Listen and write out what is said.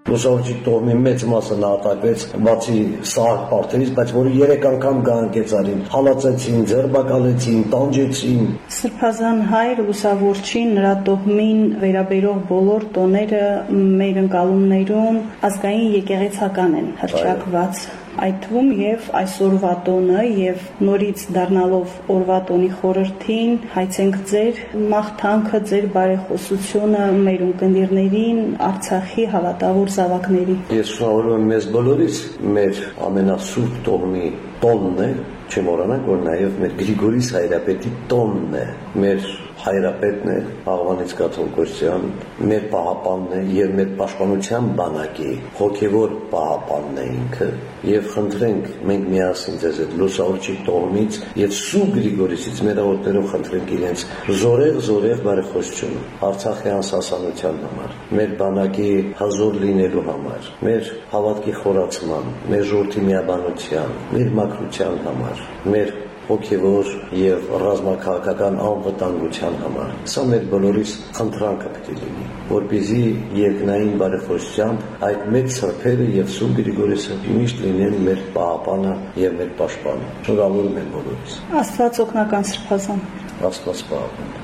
Լուսավորչի տոհմի մեծ մասը նահատակվեց բացի սահակ պարտերից, բայց որը 3 անգամ գանկեց արին, հալածեցին, ձերբակալեցին, տանջեցին։ Սրբազան հայր լուսավորչին, նրա տոհմին վերաբերող բոլոր տոները մեր ընկալումներում ազգային եկեղեցական են հռչակված, այդ թվում եւ այսօրվա տոնը եւ նորից դառնալով օրվա տոնի խորհրդին հայցենք ձեր մաղթանքը, ձեր բարեխոսությունը մեր ունկնդիրներին, Արցախի հավատավոր զավակների։ Ես շնորհավորում եմ մեզ բոլորից, մեր ամենասուրբ տոհմի տոնն է, չեմ մոռանանք, որ նաև մեր Գրիգորիս հայրապետի տոնն է, մեր հայրապետն է Աղվանից կաթողիկոսյան, մեր պահապանն է եւ մեր պաշտպանության բանակի հոգեվոր պահապանն է ինքը եւ խնդրենք մենք միասին ձեզ այդ լուսավորչի տոհմից եւ Սուրբ Գրիգորիսից մեր աղոթներով խնդրենք իրենց զորեղ բարեխոսություն Արցախի անսասանության համար, մեր բանակի հազոր լինելու համար, մեր հավատքի խորացման, մեր ժողովրդի միաբանության, մեր մաքրության համար, մեր հոգևոր եւ ռազմաքաղաքական անվտանգության համար։ Սա մեր բոլորիս խնդրանքը պետք է լինի, որպեսզի երկնային բարեխոսությամբ այդ մեծ սրբերը եւ Սուրբ Գրիգորիսը միշտ լինեն մեր պահապանը եւ մեր պաշտպանը։ Շնորհավորում եմ բոլորիս։ Աստված օգնական սրբազան։ Աստված պահապան։